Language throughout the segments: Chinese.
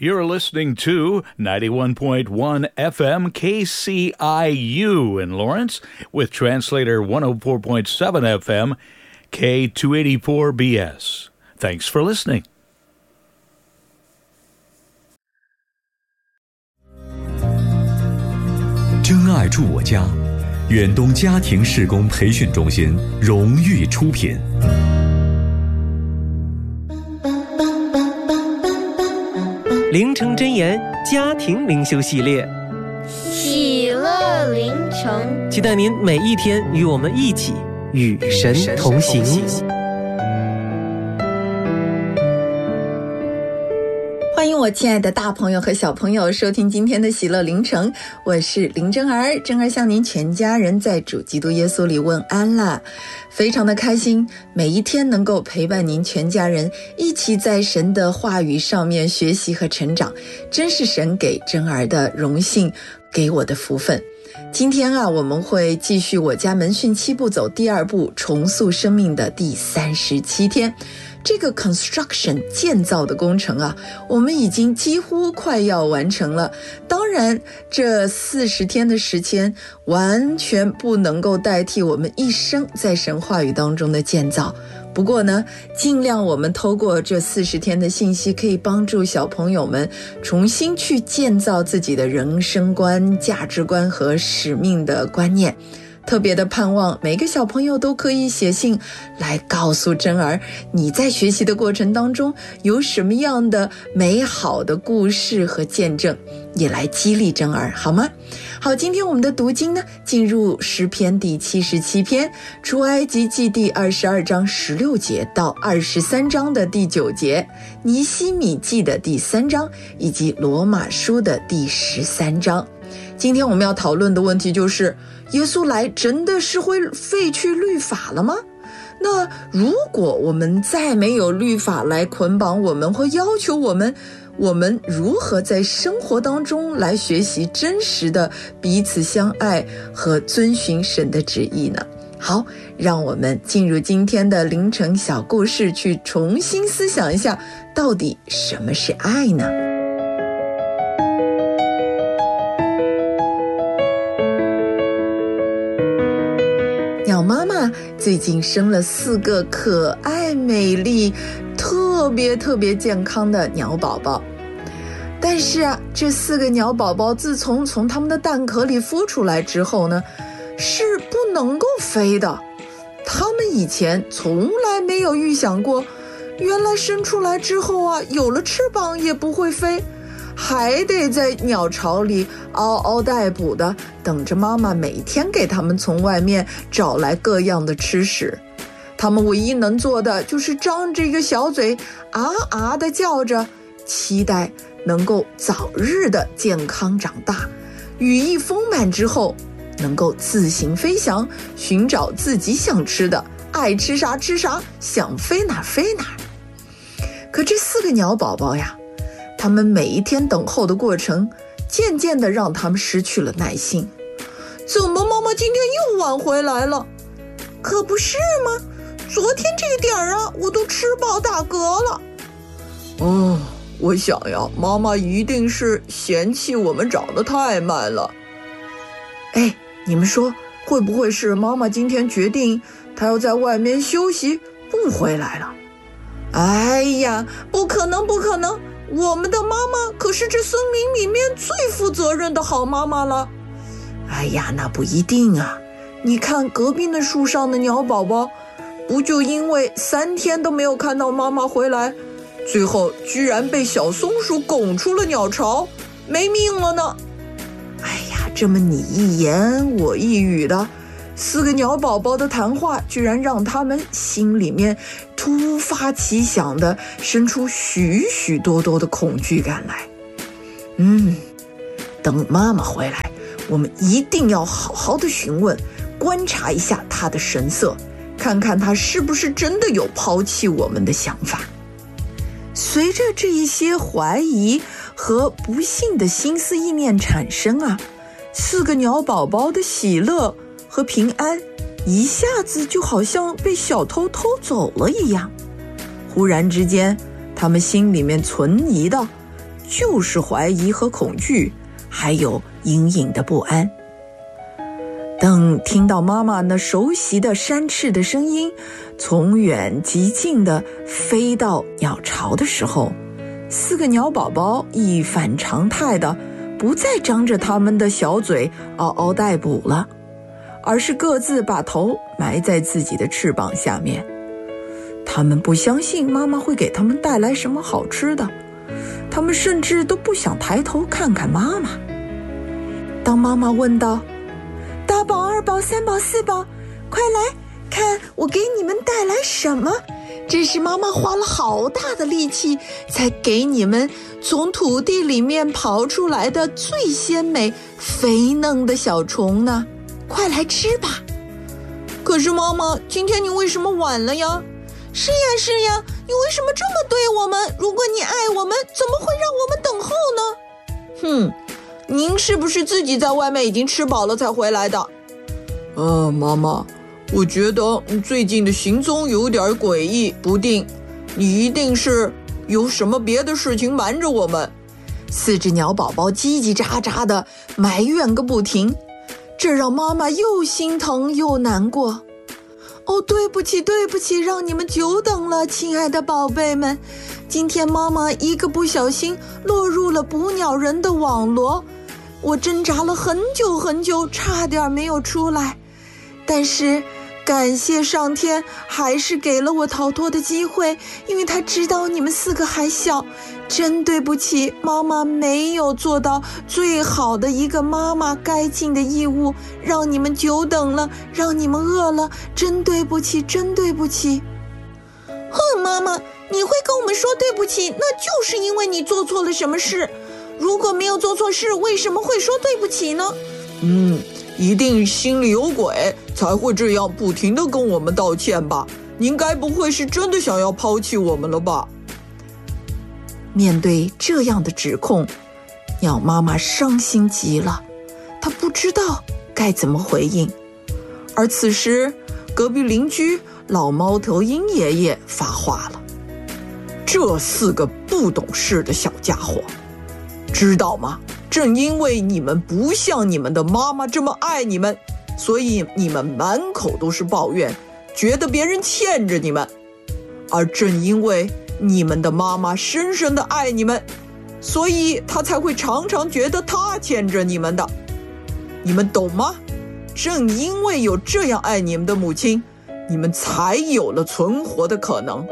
You're listening to 91.1 FM KCIU in Lawrence with translator 104.7 FM K284BS. Thanks for listening. 真爱住我家，远东家庭事工培训中心荣誉出品。 灵城真言家庭灵修系列， 喜乐灵城， 期待您每一天与我们一起与神同行。 欢迎我亲爱的大朋友和小朋友收听今天的喜乐灵城，我是林真儿，真儿向您全家人在主基督耶稣里问安了。非常的开心，每一天能够陪伴您全家人一起在神的话语上面学习和成长，真是神给真儿的荣幸，给我的福分。今天我们会继续我家门训7步走第2步，重塑生命的第37天。这个 construction 建造的工程我们已经几乎快要完成了。当然这40天的时间完全不能够代替我们一生在神话语当中的建造，不过呢，尽量我们透过这40天的信息，可以帮助小朋友们重新去建造自己的人生观、价值观和使命的观念。特别的盼望每个小朋友都可以写信来告诉真儿，你在学习的过程当中有什么样的美好的故事和见证，也来激励真儿，好吗？好，今天我们的读经呢，进入诗篇第77篇，出埃及记第22章16节到23章的第9节，尼希米记的第3章，以及罗马书的第13章。今天我们要讨论的问题就是，耶稣来真的是会废去律法了吗？那如果我们再没有律法来捆绑我们，会要求我们如何在生活当中来学习真实的彼此相爱和遵循神的旨意呢？好，让我们进入今天的灵城小故事，去重新思想一下，到底什么是爱呢？鸟妈妈最近生了4个可爱美丽特别健康的鸟宝宝，但是这4个鸟宝宝自从它们的蛋壳里孵出来之后呢，是不能够飞的。它们以前从来没有预想过，原来生出来之后有了翅膀也不会飞，还得在鸟巢里嗷嗷待哺的等着妈妈每天给他们从外面找来各样的吃食。他们唯一能做的就是张着一个小嘴啊的叫着，期待能够早日的健康长大，羽翼丰满之后能够自行飞翔，寻找自己想吃的，爱吃啥吃啥，想飞哪飞哪。可这4个鸟宝宝他们每一天等候的过程，渐渐地让他们失去了耐心。怎么妈妈今天又晚回来了？可不是吗？昨天这个点我都吃饱打嗝了。我想妈妈一定是嫌弃我们长得太慢了。你们说会不会是妈妈今天决定她要在外面休息，不回来了？哎呀，不可能，我们的妈妈可是这森林里面最负责任的好妈妈了。哎呀，那不一定你看隔壁那树上的鸟宝宝，不就因为3天都没有看到妈妈回来，最后居然被小松鼠拱出了鸟巢，没命了呢。哎呀，这么你一言我一语的，4个鸟宝宝的谈话居然让他们心里面突发奇想的生出许许多多的恐惧感来。等妈妈回来，我们一定要好好的询问，观察一下她的神色，看看她是不是真的有抛弃我们的想法。随着这一些怀疑和不幸的心思意念产生4个鸟宝宝的喜乐和平安一下子就好像被小偷偷走了一样。忽然之间，他们心里面存疑的就是怀疑和恐惧，还有隐隐的不安。等听到妈妈那熟悉的扇翅的声音从远及近的飞到鸟巢的时候，4个鸟宝宝一反常态的不再张着他们的小嘴嗷嗷待哺了，而是各自把头埋在自己的翅膀下面。他们不相信妈妈会给他们带来什么好吃的，他们甚至都不想抬头看看妈妈。当妈妈问道：大宝、2宝、3宝、4宝，快来看我给你们带来什么？这是妈妈花了好大的力气才给你们从土地里面刨出来的最鲜美肥嫩的小虫呢，快来吃吧。可是妈妈，今天你为什么晚了呀？是呀，你为什么这么对我们？如果你爱我们，怎么会让我们等候呢？您是不是自己在外面已经吃饱了才回来的？妈妈，我觉得你最近的行踪有点诡异不定，你一定是有什么别的事情瞒着我们。4只鸟宝宝叽叽喳喳的埋怨个不停，这让妈妈又心疼又难过。对不起，让你们久等了，亲爱的宝贝们。今天妈妈一个不小心落入了捕鸟人的网罗，我挣扎了很久，差点没有出来。但是感谢上天，还是给了我逃脱的机会，因为他知道你们4个还小。真对不起，妈妈没有做到最好的一个妈妈该尽的义务，让你们久等了，让你们饿了，真对不起。妈妈，你会跟我们说对不起，那就是因为你做错了什么事。如果没有做错事，为什么会说对不起呢？一定心里有鬼，才会这样不停地跟我们道歉吧。您该不会是真的想要抛弃我们了吧？面对这样的指控，鸟妈妈伤心极了，她不知道该怎么回应。而此时，隔壁邻居老猫头鹰爷爷发话了：这4个不懂事的小家伙，知道吗？正因为你们不像你们的妈妈这么爱你们，所以你们满口都是抱怨，觉得别人欠着你们。而正因为你们的妈妈深深的爱你们，所以她才会常常觉得她欠着你们的。你们懂吗？正因为有这样爱你们的母亲，你们才有了存活的可能。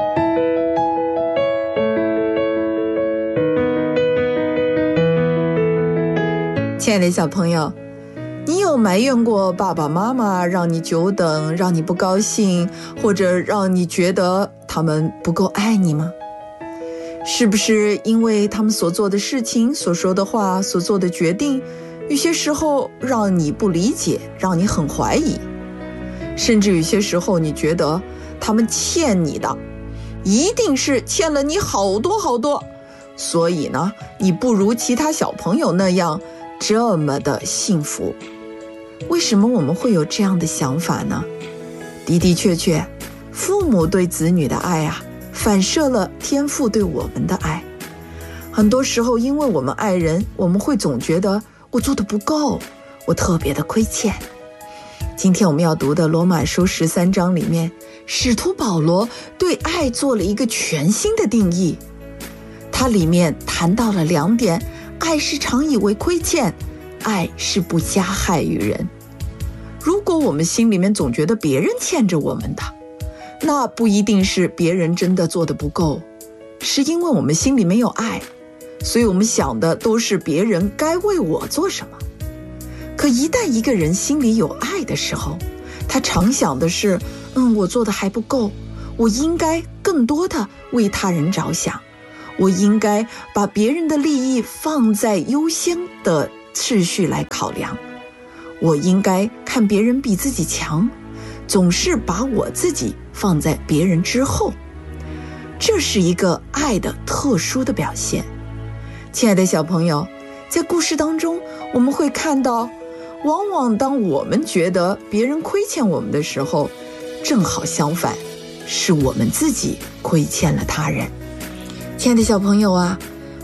亲爱的小朋友，你有埋怨过爸爸妈妈让你久等，让你不高兴，或者让你觉得他们不够爱你吗？是不是因为他们所做的事情、所说的话、所做的决定，有些时候让你不理解，让你很怀疑，甚至有些时候你觉得他们欠你的，一定是欠了你好多，所以呢，你不如其他小朋友那样这么的幸福。为什么我们会有这样的想法呢？的确，父母对子女的爱反射了天父对我们的爱。很多时候因为我们爱人，我们会总觉得我做得不够，我特别的亏欠。今天我们要读的罗马书13章里面，使徒保罗对爱做了一个全新的定义。它里面谈到了2点：爱是常以为亏欠，爱是不加害于人。如果我们心里面总觉得别人欠着我们的，那不一定是别人真的做得不够，是因为我们心里没有爱，所以我们想的都是别人该为我做什么。可一旦一个人心里有爱的时候，他常想的是，我做的还不够，我应该更多的为他人着想，我应该把别人的利益放在优先的次序来考量，我应该看别人比自己强，总是把我自己放在别人之后。这是一个爱的特殊的表现。亲爱的小朋友，在故事当中，我们会看到，往往当我们觉得别人亏欠我们的时候，正好相反，是我们自己亏欠了他人。亲爱的小朋友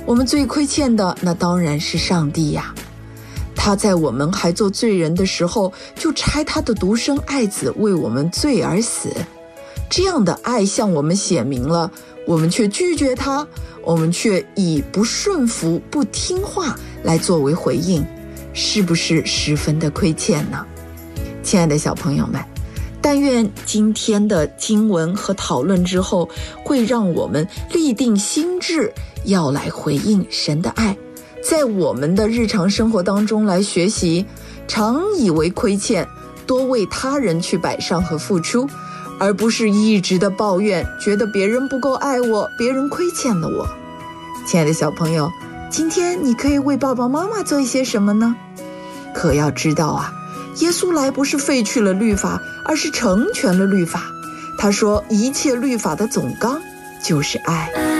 我们最亏欠的那当然是上帝呀。他在我们还做罪人的时候，就差他的独生爱子为我们罪而死。这样的爱向我们显明了，我们却拒绝他，我们却以不顺服、不听话来作为回应，是不是十分的亏欠呢？亲爱的小朋友们，但愿今天的经文和讨论之后，会让我们立定心志，要来回应神的爱，在我们的日常生活当中来学习，常以为亏欠，多为他人去摆上和付出，而不是一直的抱怨，觉得别人不够爱我，别人亏欠了我。亲爱的小朋友，今天你可以为爸爸妈妈做一些什么呢？可要知道啊，耶稣来不是废去了律法，而是成全了律法。他说，一切律法的总纲就是爱。